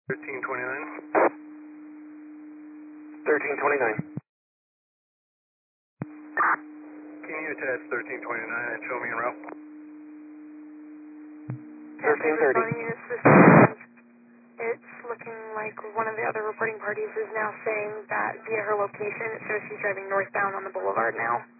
1329. 1329. Can you attach 1329 and show me en route? 1330. It's looking like one of the other reporting parties is now saying that via her location it shows she's driving northbound on the boulevard now.